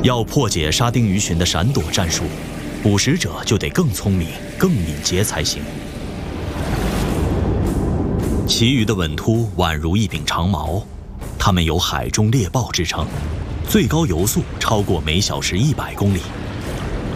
要破解沙丁鱼群的闪躲战术，捕食者就得更聪明、更敏捷才行。其余的吻秃宛如一柄长矛，它们有海中猎豹之称，最高游速超过每小时100公里。